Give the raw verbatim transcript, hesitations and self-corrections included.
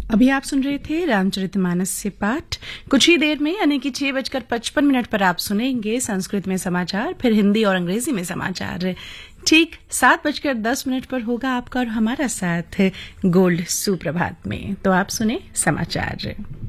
अभी आप सुन रहे थे रामचरितमानस से पाठ। कुछ ही देर में यानी कि छह बजकर पचपन मिनट पर आप सुनेंगे संस्कृत में समाचार, फिर हिंदी और अंग्रेजी में समाचार। ठीक सात बजकर दस मिनट पर होगा आपका और हमारा साथ गोल्ड सुप्रभात में। तो आप सुने समाचार।